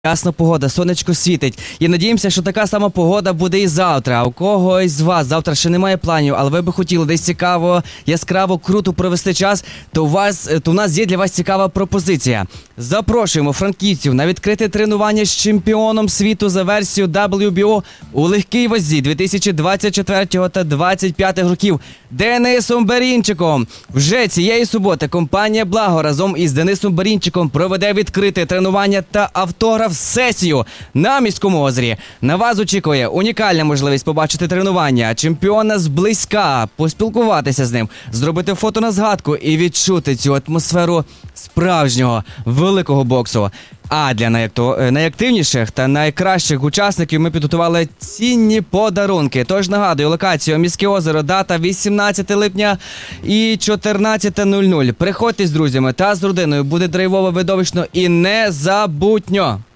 Ясна погода, сонечко світить. І надіємося, що така сама погода буде і завтра. А у когось з вас завтра ще немає планів, але ви би хотіли десь цікаво, яскраво, круто провести час, то у нас є для вас цікава пропозиція. Запрошуємо франківців на відкрите тренування з чемпіоном світу за версією WBO у легкій вазі 2024 та 2025 років Денисом Берінчиком. Вже цієї суботи компанія «Благо» разом із Денисом Берінчиком проведе відкрите тренування та автограф-сесію на Міському озері. На вас очікує унікальна можливість побачити тренування, чемпіона зблизька, поспілкуватися з ним, зробити фото на згадку і відчути цю атмосферу справжнього великого боксу. А для найактивніших та найкращих учасників ми підготували цінні подарунки. Тож нагадую, локацію Міське озеро, дата 18 липня і 14:00. Приходьте з друзями та з родиною, буде драйвово, видовищно і незабутньо.